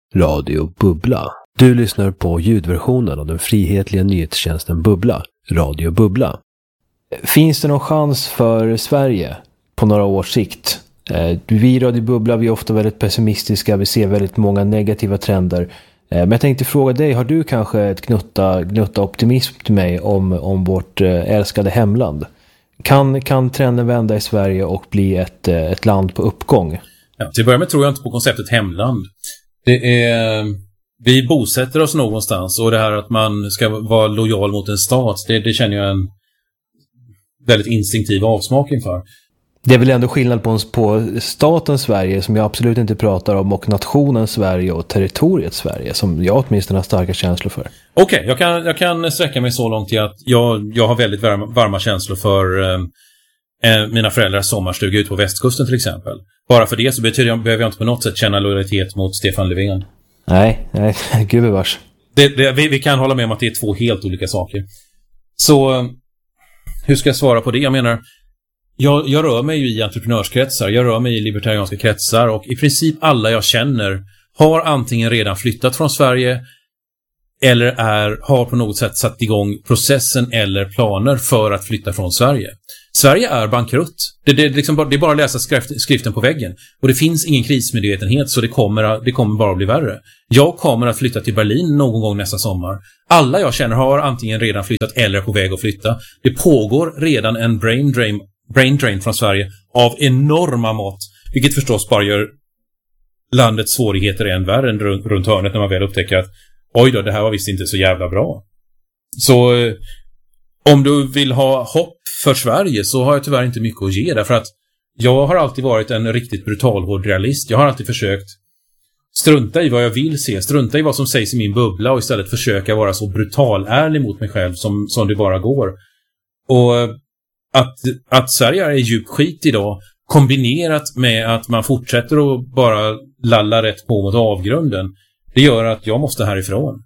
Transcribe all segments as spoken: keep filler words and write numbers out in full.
Radio Bubbla. Du lyssnar på ljudversionen av den frihetliga nyhetstjänsten Bubbla, Radio Bubbla. Finns det någon chans för Sverige på några års sikt? Vi i Radio Bubbla, vi är ofta väldigt pessimistiska, vi ser väldigt många negativa trender. Men jag tänkte fråga dig, har du kanske ett gnutta, gnutta optimism till mig om, om vårt älskade hemland? Kan, kan trenden vända i Sverige och bli ett, ett land på uppgång? Ja, till att börja med tror jag inte på konceptet hemland. Det är, vi bosätter oss någonstans, och det här att man ska vara lojal mot en stat, det, det känner jag en väldigt instinktiv avsmak inför. Det är väl ändå skillnad på, på staten Sverige, som jag absolut inte pratar om, och nationen Sverige och territoriet Sverige, som jag åtminstone har starka känslor för. Okej, okay, jag, kan, jag kan sträcka mig så långt till att jag, jag har väldigt varma, varma känslor för eh, mina föräldrars sommarstuga ute på västkusten till exempel. Bara för det så betyder jag, behöver jag inte på något sätt känna lojalitet mot Stefan Löfven. Nej, nej, gud bevars. Det, det, vi, vi kan hålla med om att det är två helt olika saker. Så hur ska jag svara på det? Jag menar, jag, jag rör mig ju i entreprenörskretsar, jag rör mig i libertarianska kretsar, och i princip alla jag känner har antingen redan flyttat från Sverige eller är, har på något sätt satt igång processen eller planer för att flytta från Sverige. Sverige är bankrutt. Det, det, liksom bara, det är bara att läsa skrift, skriften på väggen. Och det finns ingen krismedvetenhet, så det kommer, det kommer bara att bli värre. Jag kommer att flytta till Berlin någon gång nästa sommar. Alla jag känner har antingen redan flyttat eller är på väg att flytta. Det pågår redan en brain drain, brain drain från Sverige av enorma mått. Vilket förstås bara gör landets svårigheter än värre än runt, runt hörnet när man väl upptäcker att oj då, det här var visst inte så jävla bra. Så om du vill ha hopp för Sverige så har jag tyvärr inte mycket att ge, därför att jag har alltid varit en riktigt brutal hård realist. Jag har alltid försökt strunta i vad jag vill se, strunta i vad som sägs i min bubbla, och istället försöka vara så brutal ärlig mot mig själv som, som det bara går. Och att, att Sverige är djup skit idag, kombinerat med att man fortsätter att bara lalla rätt på mot avgrunden, det gör att jag måste härifrån.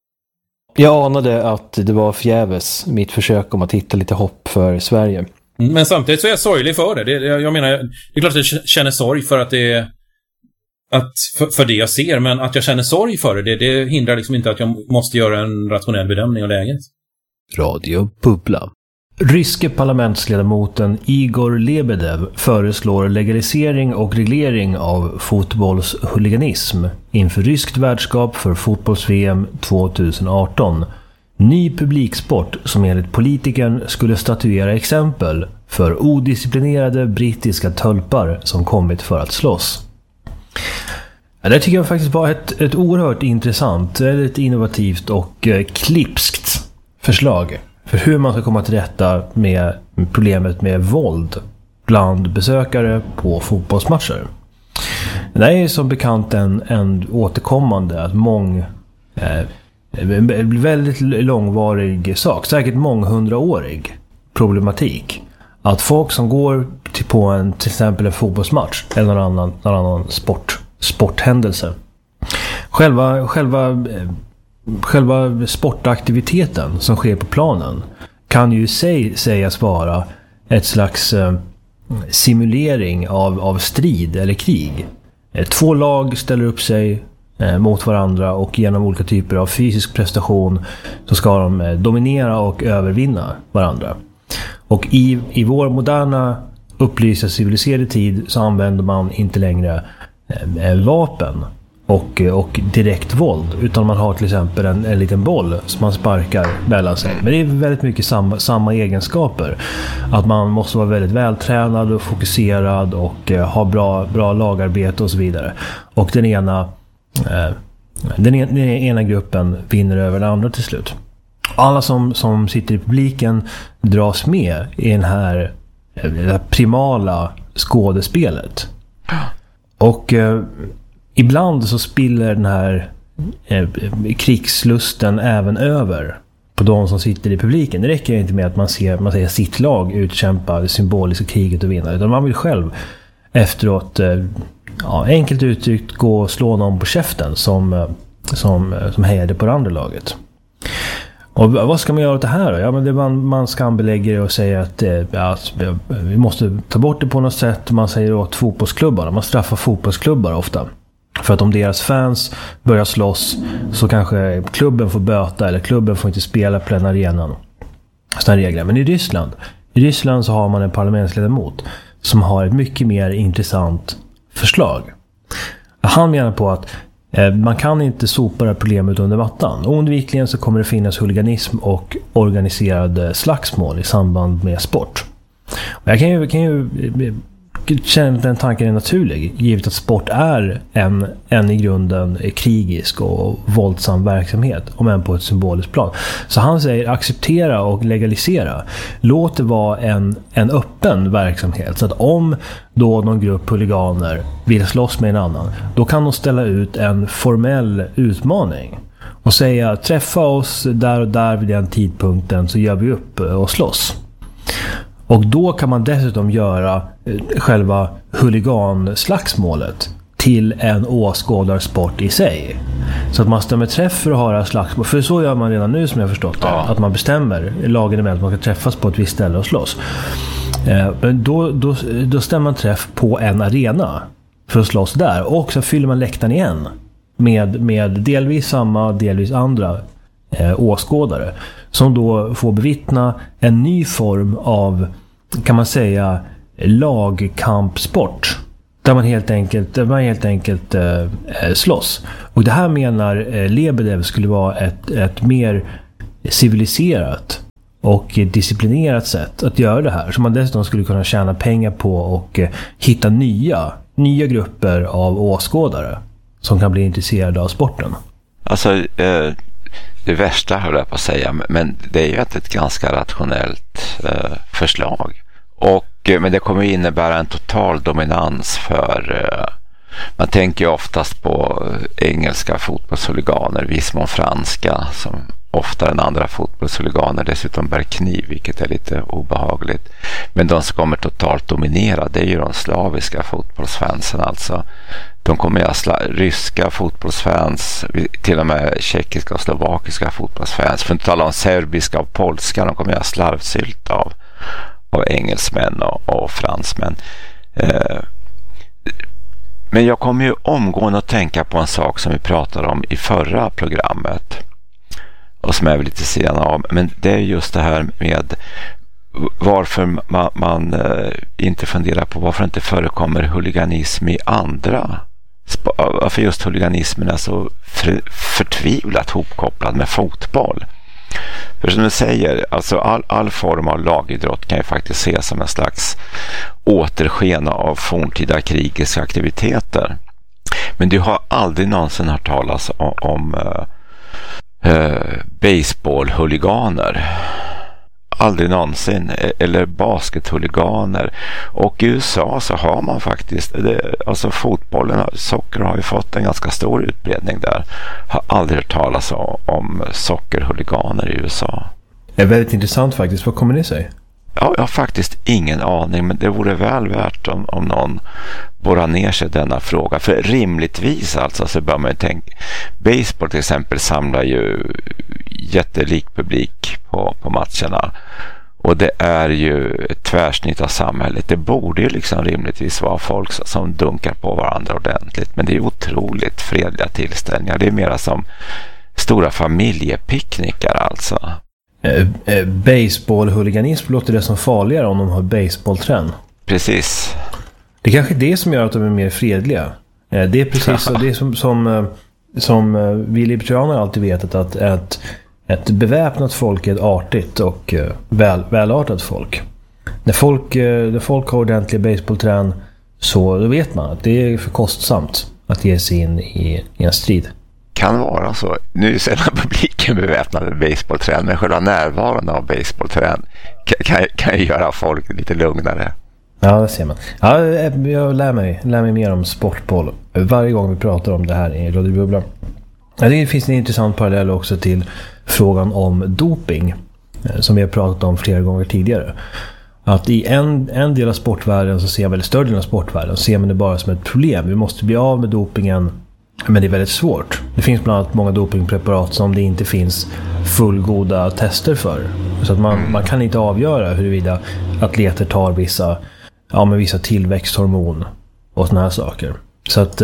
Jag anade att det var förgäves mitt försök om att hitta lite hopp för Sverige. Men samtidigt så är jag sorglig för det. det jag menar, det är klart att jag känner sorg för att det är att för, för det jag ser, men att jag känner sorg för det, det, det hindrar liksom inte att jag måste göra en rationell bedömning av läget. Radio Bubbla. Ryske parlamentsledamoten Igor Lebedev föreslår legalisering och reglering av fotbollshuliganism inför ryskt värdskap för fotbolls-V M tjugoarton. Ny publiksport som enligt politikern skulle statuera exempel för odisciplinerade brittiska tölpar som kommit för att slåss. Ja, det tycker jag faktiskt var ett, ett oerhört intressant, väldigt innovativt och eh, klipskt förslag för hur man ska komma till rätta med problemet med våld bland besökare på fotbollsmatcher. Det är som bekant en, en återkommande, att mång, eh, väldigt långvarig sak, säkert månghundraårig problematik. Att folk som går till på en, till exempel en fotbollsmatch eller någon annan, någon annan sport, sporthändelse, själva, själva eh, Själva sportaktiviteten som sker på planen kan ju sig sägas vara ett slags eh, simulering av, av strid eller krig. Eh, två lag ställer upp sig eh, mot varandra, och genom olika typer av fysisk prestation så ska de eh, dominera och övervinna varandra. Och i, i vår moderna upplysta civiliserade tid så använder man inte längre eh, vapen Och, och direkt våld, utan man har till exempel en, en liten boll som man sparkar mellan sig. Men det är väldigt mycket samma, samma egenskaper. Att man måste vara väldigt vältränad och fokuserad och eh, ha bra, bra lagarbete och så vidare. Och den ena, eh, den, en, den ena gruppen vinner över den andra till slut. Alla som, som sitter i publiken dras med i den här, det här primala skådespelet. Och eh, ibland så spiller den här eh, krigslusten även över på de som sitter i publiken. Det räcker inte med att man ser, man ser sitt lag utkämpa det symboliska kriget och vinna, utan man vill själv efteråt, eh, ja, enkelt uttryckt, gå och slå någon på käften som, som, som hejade på det andra laget. Och vad ska man göra åt det här då? Ja, men det man, man skambelägger och säger att eh, ja, vi måste ta bort det på något sätt. Man säger åt fotbollsklubbarna, man straffar fotbollsklubbar ofta För att om deras fans börjar slåss så kanske klubben får böta eller klubben får inte spela på den arenan. Sådana regler. Men i Ryssland, i Ryssland så har man en parlamentsledamot som har ett mycket mer intressant förslag. Han menar på att eh, man kan inte sopa det här problemet under mattan. Oundvikligen så kommer det finnas huliganism och organiserade slagsmål i samband med sport. Och jag kan ju, kan ju känna att den tanken är naturlig, givet att sport är en, en i grunden krigisk och våldsam verksamhet, om än på ett symboliskt plan. Så han säger acceptera och legalisera. Låt det vara en, en öppen verksamhet. Så att om då någon grupp huliganer vill slåss med en annan, då kan de ställa ut en formell utmaning och säga träffa oss där och där vid den tidpunkten så gör vi upp och slåss. Och då kan man dessutom göra själva huliganslagsmålet till en åskådarsport i sig. Så att man stämmer träff för att ha slagsmål. För så gör man redan nu, som jag har förstått det. Ja. Att man bestämmer lagen med att man ska träffas på ett visst ställe och slåss. Men då, då, då stämmer man träff på en arena för att slåss där. Och så fyller man läktaren igen med, med delvis samma, delvis andra eh, åskådare. Som då får bevittna en ny form av, kan man säga, lagkampsport. Där man helt enkelt, där man helt enkelt eh, slåss. Och det här menar eh, Lebedev skulle vara ett, ett mer civiliserat och disciplinerat sätt att göra det här. Som man dessutom skulle kunna tjäna pengar på och eh, hitta nya, nya grupper av åskådare som kan bli intresserade av sporten. Alltså, eh, det värsta höll jag på att säga, men det är ju ett ganska rationellt eh, förslag. Och, men det kommer innebära en total dominans för, eh, man tänker ju oftast på engelska fotbollshuliganer, viss mån franska, som oftare än andra fotbollshuliganer dessutom bär kniv, vilket är lite obehagligt. Men de som kommer totalt dominera, det är ju de slaviska fotbollsfansen alltså. De kommer ju sla- ryska fotbollsfans, till och med tjeckiska och slovakiska fotbollsfans, för att tala om serbiska och polska, de kommer ju slarvsylt av, av engelsmän och, och fransmän. Eh, men jag kommer ju omgående att tänka på en sak som vi pratade om i förra programmet och som är väl lite sidan av, men det är just det här med varför man, man eh, inte funderar på varför inte förekommer huliganism i andra, varför just huliganismen är så för, förtvivlat hopkopplad med fotboll. För som du säger, alltså all, all form av lagidrott kan ju faktiskt ses som en slags återsken av forntida krigiska aktiviteter. Men du har aldrig någonsin hört talas om, om uh, uh, baseballhuliganer. Aldrig någonsin. Eller baskethuliganer. Och i U S A så har man faktiskt, det, alltså fotbollen, socker har ju fått en ganska stor utbredning där. Har aldrig hört talas om, om sockerhuliganer i U S A. Det är väldigt intressant faktiskt. Vad kommer det sig? Ja, jag har faktiskt ingen aning, men det vore väl värt om, om någon borrar ner sig denna fråga. För rimligtvis alltså så bör man ju tänka, baseball till exempel samlar ju jättelik publik på, på matcherna. Och det är ju ett tvärsnitt av samhället. Det borde ju liksom rimligtvis vara folk som dunkar på varandra ordentligt. Men det är otroligt fredliga tillställningar. Det är mera som stora familjepicknickar alltså. Eh, eh, baseballhuliganism låter det som farligare om de har baseballträn. Precis. Det är kanske det som gör att de är mer fredliga. Eh, det är precis så, det är som, som, som eh, vi libertarianer alltid vetat att ett, ett beväpnat folk är ett artigt och eh, väl, välartat folk. När folk, eh, när folk har ordentliga baseballträn så då vet man att det är för kostsamt att ge sig in i, i en strid. Kan vara så. Nu är sällan publiken beväpnade baseballträn, men själva närvaron av baseballträn kan, kan, kan ju göra folk lite lugnare. Ja, det ser man. Ja, jag lär mig, lär mig mer om sportboll varje gång vi pratar om det här i Radio Bubbla. Ja, det finns en intressant parallell också till frågan om doping som vi har pratat om flera gånger tidigare. Att i en, en del av sportvärlden så ser man, eller större del av sportvärlden så ser man det bara som ett problem. Vi måste bli av med dopingen. Men det är väldigt svårt. Det finns bland annat många dopingpreparat som det inte finns fullgoda tester för. Så att man, man kan inte avgöra huruvida atleter tar vissa, ja, med vissa tillväxthormon och såna här saker. Så att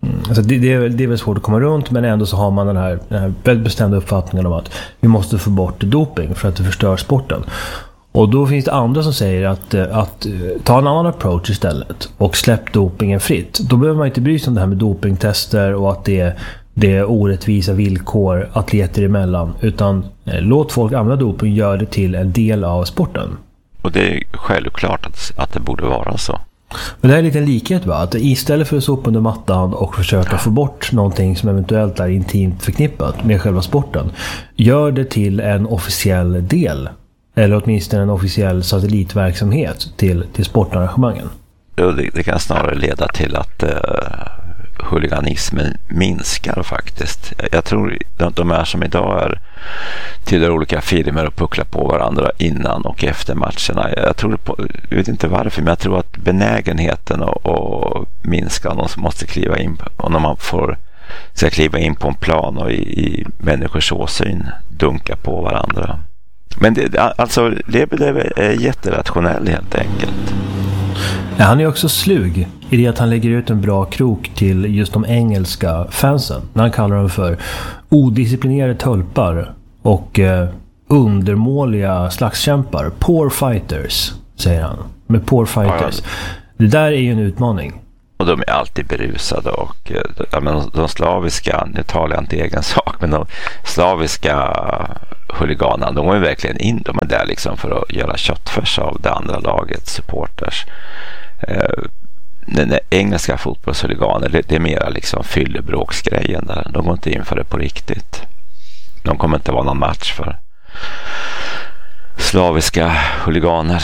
Mm. Alltså det, det, är, det är väl svårt att komma runt, men ändå så har man den här, den här väldigt bestämda uppfattningen om att vi måste få bort doping för att det förstör sporten. Och då finns det andra som säger att, att ta en annan approach istället och släpp dopingen fritt. Då behöver man inte bry sig om det här med dopingtester och att det är, det är orättvisa villkor atleter emellan, utan eh, låt folk använda doping, gör det till en del av sporten. Och det är självklart att, att det borde vara så. Men det här är lite en likhet, va? Att istället för att sopa under mattan och försöka få bort någonting som eventuellt är intimt förknippat med själva sporten, gör det till en officiell del. Eller åtminstone en officiell satellitverksamhet till, till sportarrangemangen. Det, det kan snarare leda till att eh, huliganismen minskar faktiskt. Jag tror de, de är som idag är tillhör olika firmor och pucklar på varandra innan och efter matcherna. Jag tror på, jag vet inte varför, men jag tror att benägenheten att, att minska om de måste kliva in, och när man får ska kliva in på en plan och i, i människors åsyn dunka på varandra. Men det, alltså Lebedev är jätterationell helt enkelt. Ja, han är också slug i det att han lägger ut en bra krok till just de engelska fansen. När han kallar dem för odisciplinerade tölpar och eh, undermåliga slagskämpar. Poor fighters, säger han. Med poor fighters. Ja, ja. Det där är ju en utmaning. Och de är alltid berusade och ja, men de slaviska, nu talar jag inte egen sak, men de slaviska huliganerna, de är verkligen in, de är där liksom för att göra köttfärs av det andra lagets supporters. Eh, den engelska fotbollshuliganer, det, det är mera liksom fyllebråksgrejen där. De går inte in för det på riktigt. De kommer inte vara någon match för slaviska huliganer.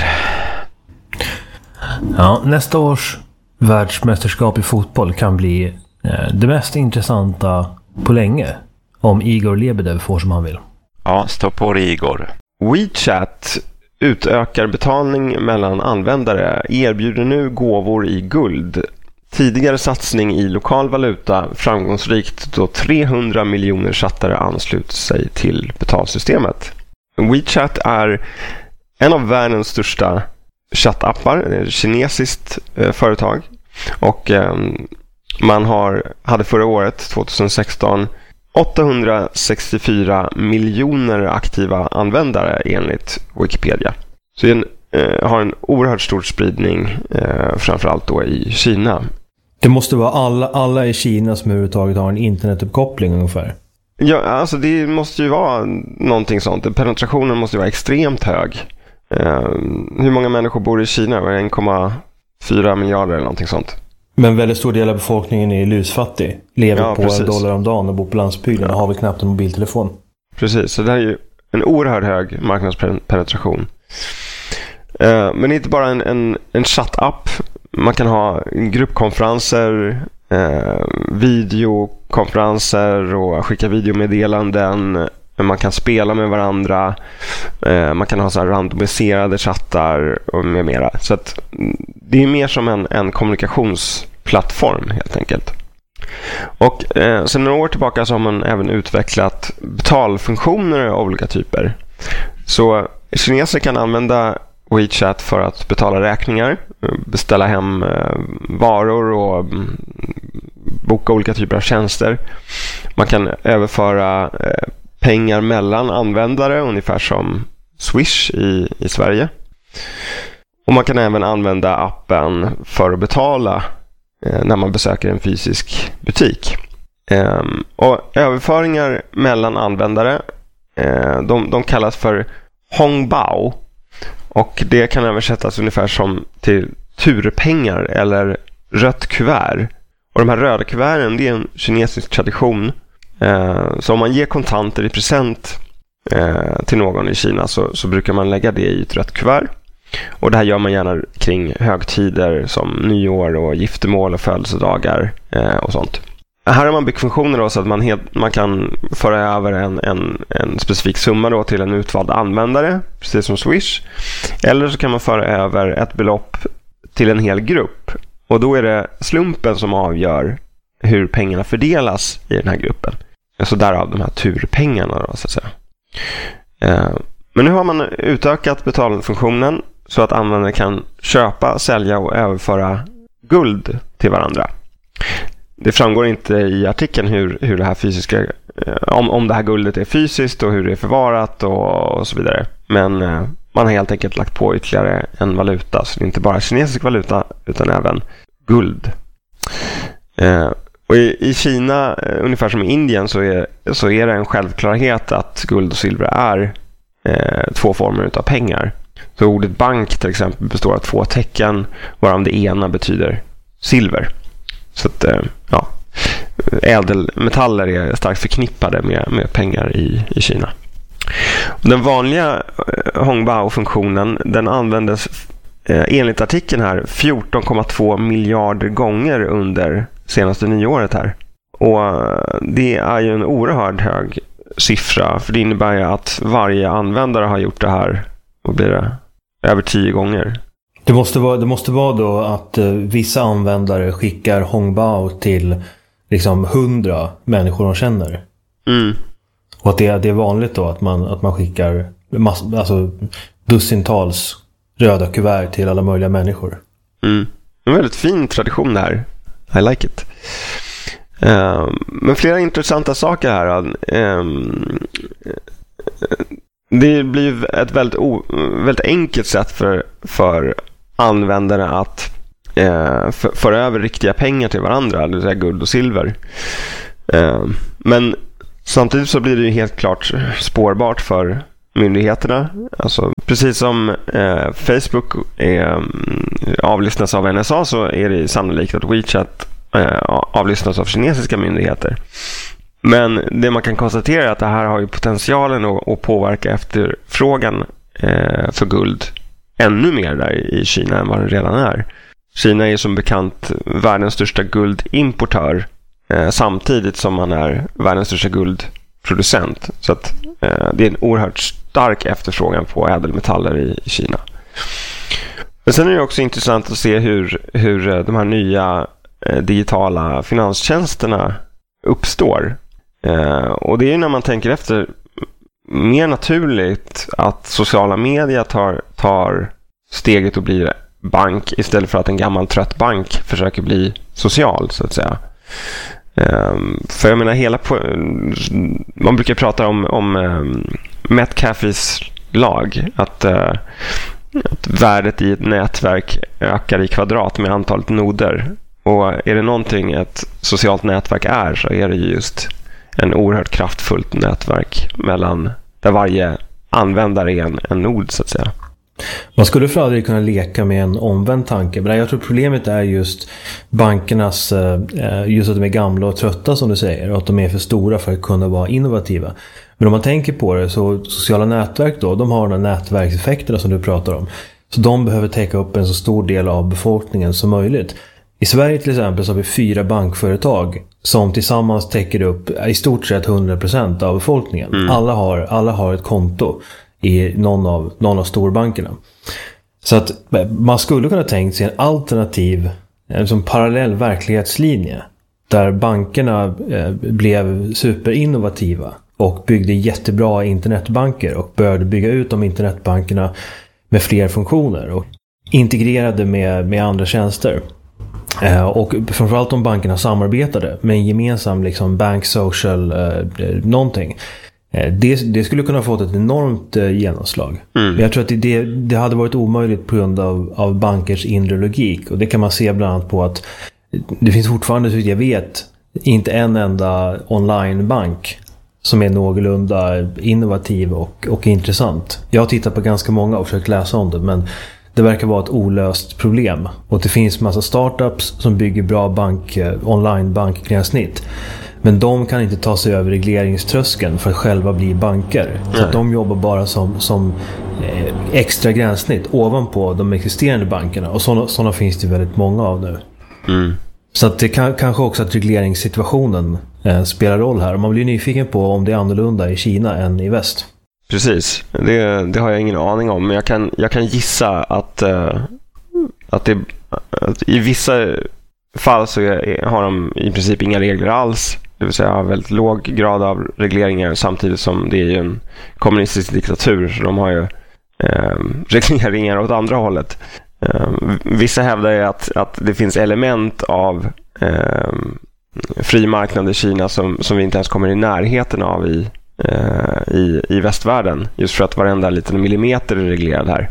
Ja, nästa års världsmästerskap i fotboll kan bli eh, det mest intressanta på länge om Igor Lebedev får som han vill. Ja, stå på det, Igor. WeChat utökar betalning mellan användare, erbjuder nu gåvor i guld. Tidigare satsning i lokal valuta framgångsrikt då trehundra miljoner chattare ansluter sig till betalsystemet. WeChat är en av världens största chattappar, det är ett kinesiskt eh, företag, och eh, man har, hade förra året, tjugohundrasexton, åttahundrasextiofyra miljoner aktiva användare enligt Wikipedia. Så den eh, har en oerhört stor spridning, eh, framförallt då i Kina. Det måste vara alla, alla i Kina som överhuvudtaget har en internetuppkoppling ungefär. Ja, alltså det måste ju vara någonting sånt. Penetrationen måste ju vara extremt hög. Uh, hur många människor bor i Kina? en komma fyra miljarder eller någonting sånt. Men väldigt stor del av befolkningen är lusfattig. Lever ja, på precis. en dollar om dagen och bor på landsbygden ja. Och har väl knappt en mobiltelefon. Precis, så det här är ju en oerhört hög marknadspenetration. Uh, men inte bara en, en, en chattapp. Man kan ha gruppkonferenser, uh, videokonferenser och skicka videomeddelanden. Man kan spela med varandra. Man kan ha så här randomiserade chattar och med mera. Så att det är mer som en, en kommunikationsplattform helt enkelt. Och eh, sedan några år tillbaka så har man även utvecklat betalfunktioner av olika typer. Så kineser kan använda WeChat för att betala räkningar, beställa hem eh, varor och mm, boka olika typer av tjänster. Man kan överföra eh, pengar mellan användare, ungefär som Swish i, i Sverige. Och man kan även använda appen för att betala eh, när man besöker en fysisk butik. Eh, och överföringar mellan användare, eh, de, de kallas för Hongbao. Och det kan översättas ungefär som till turpengar eller rött kuvert. Och de här röda kuverten, det är en kinesisk tradition. Eh, så om man ger kontanter i present eh, till någon i Kina så, så brukar man lägga det i ett rött kuvert. Och det här gör man gärna kring högtider som nyår och giftermål och födelsedagar eh, och sånt. Här har man byggt funktioner då så att man, helt, man kan föra över en, en, en specifik summa då till en utvald användare, precis som Swish. Eller så kan man föra över ett belopp till en hel grupp. Och då är det slumpen som avgör hur pengarna fördelas i den här gruppen. Så därav de här turpengarna då, så att säga. Men nu har man utökat betalningsfunktionen så att användare kan köpa, sälja och överföra guld till varandra. det framgår inte i artikeln hur, hur det här fysiska, om, om det här guldet är fysiskt och hur det är förvarat och, och så vidare. Men eh, man har helt enkelt lagt på ytterligare en valuta, så det är inte bara kinesisk valuta utan även guld. Eh, och i, i Kina, eh, ungefär som i Indien, så är, så är det en självklarhet att guld och silver är eh, två former av pengar. Så ordet bank till exempel består av två tecken, varav det ena betyder silver. Så att, eh, ja, ädelmetaller är starkt förknippade med, med pengar i, i Kina. Den vanliga eh, Hongbao-funktionen, den användes eh, enligt artikeln här fjorton komma två miljarder gånger under senaste nyåret här. Och eh, det är ju en oerhört hög siffra, för det innebär ju att varje användare har gjort det här, och blir det över tio gånger. Det måste vara, det måste vara då att eh, vissa användare skickar Hongbao till liksom hundra människor de känner. Mm. Och att det, det är vanligt då att man, att man skickar mass, alltså dussintals röda kuvert till alla möjliga människor. Mm. En väldigt fin tradition det här. I like it. Uh, men flera intressanta saker här. Uh, det blir ett väldigt, o, väldigt enkelt sätt för, för användarna att uh, för, föra över riktiga pengar till varandra, det vill säga guld och silver. Uh, men samtidigt så blir det ju helt klart spårbart för myndigheterna. Alltså, precis som eh, Facebook är, avlyssnas av N S A, så är det sannolikt att WeChat eh, avlyssnas av kinesiska myndigheter. Men det man kan konstatera är att det här har ju potentialen att, att påverka efterfrågan eh, för guld ännu mer där i Kina än vad det redan är. Kina är som bekant världens största guldimportör, eh, samtidigt som man är världens största guldproducent. Så att eh, det är en oerhört stark efterfrågan på ädelmetaller i, i Kina. Men sen är det också intressant att se hur, hur de här nya eh, digitala finanstjänsterna uppstår. Eh, och det är när man tänker efter mer naturligt att sociala medier tar, tar steget och blir bank istället för att en gammal trött bank försöker bli social, så att säga. Um, för jag menar hela po- man brukar prata om, om um, Metcalfes lag, att, uh, att värdet i ett nätverk ökar i kvadrat med antalet noder. Och är det någonting ett socialt nätverk är, så är det just en oerhört kraftfullt nätverk mellan, där varje användare är en, en nod, så att säga. Man skulle för aldrig kunna leka med en omvänd tanke. Men jag tror problemet är just bankernas, just att de är gamla och trötta som du säger, och att de är för stora för att kunna vara innovativa. Men om man tänker på det, så sociala nätverk då, de har de nätverkseffekterna som du pratar om. Så de behöver täcka upp en så stor del av befolkningen som möjligt. I Sverige till exempel så har vi fyra bankföretag som tillsammans täcker upp i stort sett hundra procent av befolkningen. Mm. Alla har, alla har ett konto i någon av, någon av storbankerna. Så att man skulle kunna tänka sig en alternativ, en som parallell verklighetslinje där bankerna eh, blev superinnovativa och byggde jättebra internetbanker och började bygga ut de internetbankerna med fler funktioner och integrerade med, med andra tjänster. Eh, och framförallt om bankerna samarbetade med en gemensam liksom bank social eh, någonting. Det, det skulle kunna få ett enormt genomslag. Mm. Men jag tror att det, det hade varit omöjligt på grund av, av bankers inre logik. Och det kan man se bland annat på att det finns fortfarande, så jag vet, inte en enda onlinebank som är någorlunda innovativ och, och intressant. Jag har tittat på ganska många och försökt läsa om det, men det verkar vara ett olöst problem. Och det finns massa startups som bygger bra bank, online bankgränssnitt. Men de kan inte ta sig över regleringströskeln för att själva bli banker. Så att de jobbar bara som, som eh, extra gränssnitt ovanpå de existerande bankerna. Och sådana, sådana finns det väldigt många av nu. Mm. Så att det kan, kanske också att regleringssituationen eh, spelar roll här. Man blir nyfiken på om det är annorlunda i Kina än i väst. Precis, det, det har jag ingen aning om. Men jag kan, jag kan gissa att, uh, att, det, att i vissa fall så är, har de i princip inga regler alls. Det vill säga har väldigt låg grad av regleringar, samtidigt som det är ju en kommunistisk diktatur, så de har ju eh, regleringar åt andra hållet. Eh, vissa hävdar ju att, att det finns element av eh, fri marknad i Kina som, som vi inte ens kommer i närheten av i, eh, i, i västvärlden. Just för att varenda liten millimeter är reglerad här.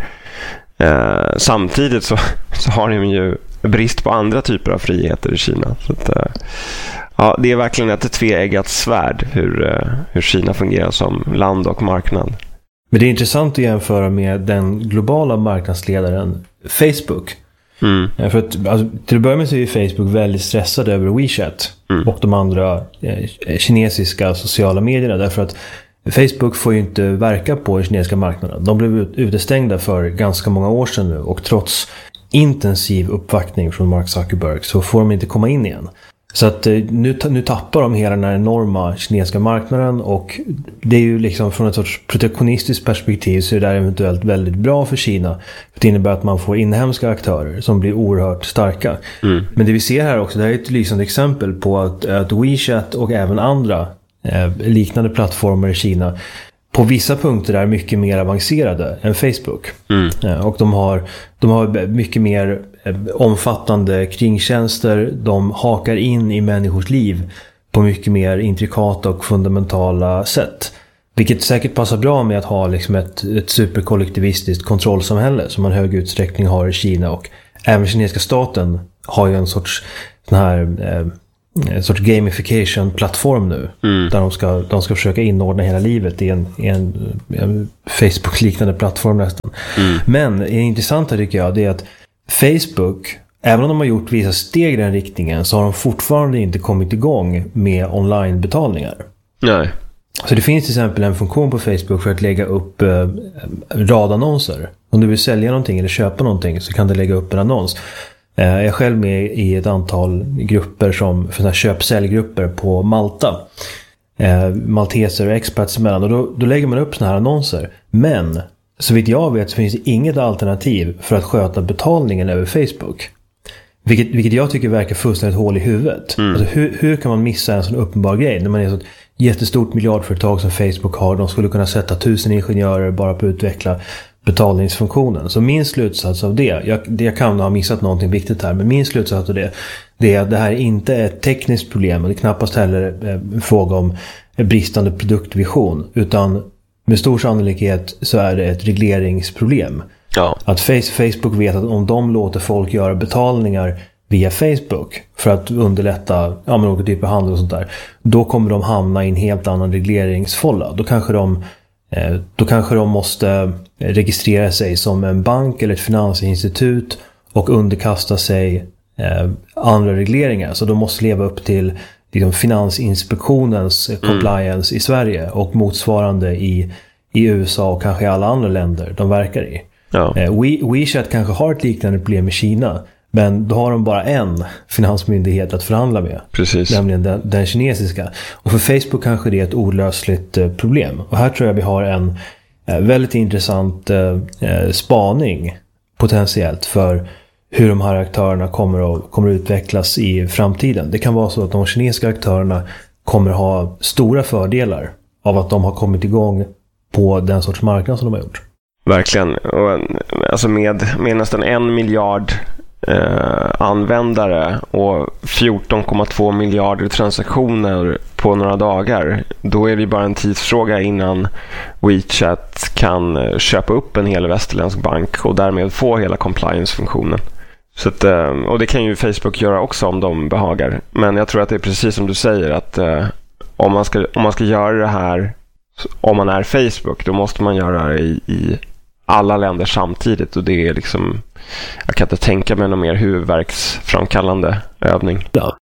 Eh, samtidigt så, så har de ju brist på andra typer av friheter i Kina. Så att, eh, ja, det är verkligen ett tveeggat svärd hur, eh, hur Kina fungerar som land och marknad. Men det är intressant att jämföra med den globala marknadsledaren Facebook. Mm. För att, alltså, till att börja med så är ju Facebook väldigt stressad över WeChat mm. och de andra eh, kinesiska sociala medierna. Därför att Facebook får ju inte verka på den kinesiska marknaden. De blev utestängda för ganska många år sedan nu. Och trots intensiv uppvaktning från Mark Zuckerberg så får de inte komma in igen. Så att nu, nu tappar de hela den här enorma kinesiska marknaden, och det är ju liksom från ett sorts protektionistiskt perspektiv så är det där eventuellt väldigt bra för Kina. För det innebär att man får inhemska aktörer som blir oerhört starka. Mm. Men det vi ser här också, det här är ett lysande exempel på att, att WeChat och även andra eh, liknande plattformar i Kina på vissa punkter är mycket mer avancerade än Facebook. Mm. Eh, och de har, de har mycket mer omfattande kringtjänster, de hakar in i människors liv på mycket mer intrikata och fundamentala sätt. Vilket säkert passar bra med att ha liksom ett, ett superkollektivistiskt kontrollsamhälle som man i hög utsträckning har i Kina, och även kinesiska staten har ju en sorts sån här eh, en sorts gamification-plattform nu mm. där de ska, de ska försöka inordna hela livet i en, i en, en Facebook-liknande plattform nästan. Mm. Men det intressanta tycker jag det är att Facebook, även om de har gjort vissa steg i den riktningen, så har de fortfarande inte kommit igång med online-betalningar. Nej. Så det finns till exempel en funktion på Facebook för att lägga upp eh, radannonser. Om du vill sälja någonting eller köpa någonting så kan du lägga upp en annons. Eh, jag är själv med i ett antal grupper som, för sådana här köp-säljgrupper på Malta. Eh, malteser och expats emellan. Och då, då lägger man upp sådana här annonser. Men så vitt jag vet så finns det inget alternativ för att sköta betalningen över Facebook. Vilket, vilket jag tycker verkar fullständigt hål i huvudet. Mm. Alltså hur, hur kan man missa en sån uppenbar grej när man är så ett jättestort miljardföretag som Facebook har? De skulle kunna sätta tusen ingenjörer bara på att utveckla betalningsfunktionen. Så min slutsats av det, jag, jag kan ha missat någonting viktigt här, men min slutsats av det, det är att det här inte är ett tekniskt problem, och det är knappast heller en fråga om bristande produktvision, utan med stor sannolikhet så är det ett regleringsproblem. Ja. Att Facebook vet att om de låter folk göra betalningar via Facebook för att underlätta ja, men olika typer av handel och sånt där, då kommer de hamna i en helt annan regleringsfålla. Då kanske de, eh, då kanske de måste registrera sig som en bank eller ett finansinstitut och underkasta sig eh, andra regleringar. Så de måste leva upp till liksom, Finansinspektionens mm. compliance i Sverige och motsvarande i, i U S A och kanske i alla andra länder de verkar i. Ja. Eh, We, WeChat kanske har ett liknande problem i Kina, men då har de bara en finansmyndighet att förhandla med. Precis. Nämligen den, den kinesiska. Och för Facebook kanske det är ett olösligt eh, problem. Och här tror jag vi har en eh, väldigt intressant eh, spaning potentiellt för hur de här aktörerna kommer att, kommer att utvecklas i framtiden. Det kan vara så att de kinesiska aktörerna kommer att ha stora fördelar av att de har kommit igång på den sorts marknad som de har gjort. Verkligen. Och, alltså med, med nästan en miljard eh, användare och fjorton komma två miljarder transaktioner på några dagar, då är det bara en tidsfråga innan WeChat kan köpa upp en hel västerländsk bank och därmed få hela compliance-funktionen. Så att, och det kan ju Facebook göra också om de behagar. Men jag tror att det är precis som du säger, att eh, om, man ska, om man ska göra det här, om man är Facebook, då måste man göra det i, i alla länder samtidigt, och det är liksom, jag kan inte tänka mig någon mer huvudvärksframkallande övning. Ja,